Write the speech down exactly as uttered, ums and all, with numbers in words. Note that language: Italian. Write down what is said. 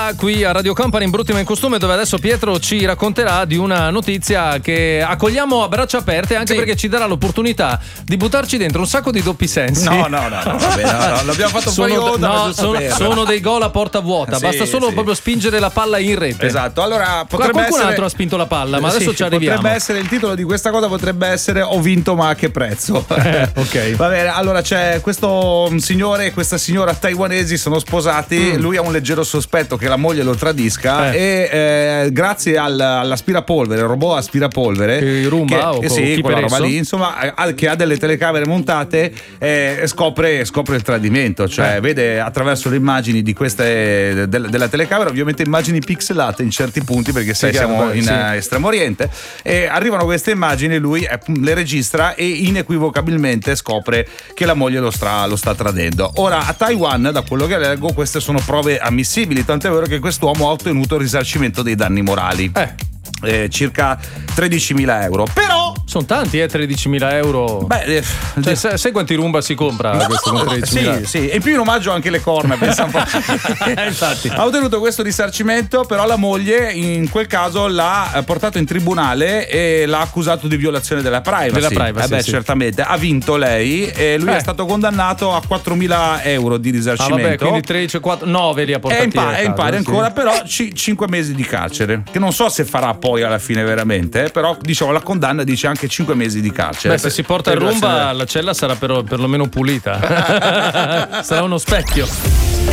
torna qui a Radio Company in Brutti ma in costume, dove adesso Pietro ci racconterà di una notizia che accogliamo a braccia aperte, anche sì, perché ci darà l'opportunità di buttarci dentro un sacco di doppi sensi. No, no, no, no, vabbè, no, no l'abbiamo fatto sono, fuori onda, no, sono, sono dei gol a porta vuota, sì, basta solo sì. proprio spingere la palla in rete. Esatto, allora potrebbe qualcun essere... altro ha spinto la palla, ma sì, adesso ci arriviamo. Potrebbe essere il titolo di questa cosa, potrebbe essere Ho vinto ma a che prezzo. Eh, ok. Va bene, allora c'è questo signore e questa signora taiwanesi, sono sposati, mm. lui ha un leggero sospetto che la moglie lo tradisca eh. e eh, grazie al, all'aspirapolvere, il robot aspirapolvere, il Roomba che, o che sì, quella roba lì, insomma, che ha delle telecamere montate, eh, scopre, scopre il tradimento, cioè eh. vede attraverso le immagini di queste de, della telecamera, ovviamente immagini pixelate in certi punti, perché sai, siamo beh, in sì. uh, Estremo Oriente, e arrivano queste immagini, lui eh, le registra e inequivocabilmente scopre che la moglie lo sta, lo sta tradendo. Ora, a Taiwan, da quello che leggo, queste sono prove ammissibili, tant'è vero che quest'uomo ha ottenuto il risarcimento dei danni morali. Eh. Eh, circa tredicimila euro, però sono tanti, eh, tredicimila euro. Beh, eh, cioè, sai, sai quanti Roomba si compra? No, questo con tredicimila? Sì, sì, e in più in omaggio anche le corna, pensa un po'. Infatti. Ha ottenuto questo risarcimento, però la moglie in quel caso l'ha portato in tribunale e l'ha accusato di violazione della privacy. Della privacy, eh beh, sì. certamente. Ha vinto lei e lui eh. è stato condannato a quattromila euro di risarcimento. Ah, vabbè, quindi tredici, quattro, nove li ha portati. È in, pa- è in pari sì. ancora, però c- cinque mesi di carcere, che non so se farà poi alla fine veramente. Eh, però diciamo la condanna dice anche cinque mesi di carcere. Beh, se si porta il Roomba la cella sarà per, perlomeno pulita. Sarà uno specchio.